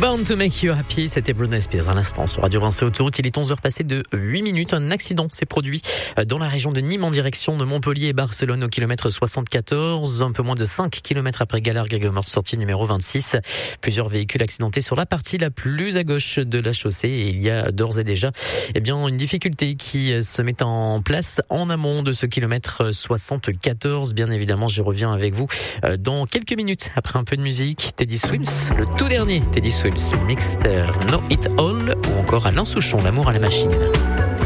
Born to Make You Happy, c'était Britney Spears à l'instant sur Radio Vinci Autoroute. Il est 11h passé de 8 minutes. Un accident s'est produit dans la région de Nîmes en direction de Montpellier et Barcelone au kilomètre 74, un peu moins de 5 km après Galard-Grégomorte, sortie numéro 26. Plusieurs véhicules accidentés sur la partie la plus à gauche de la chaussée et il y a d'ores et déjà une difficulté qui se met en place en amont de ce kilomètre 74. Bien évidemment, je reviens avec vous dans quelques minutes après un peu de musique. Teddy Swims, le tout dernier Teddy Swims, Mixter, Know It All ou encore Alain Souchon, L'amour à la machine.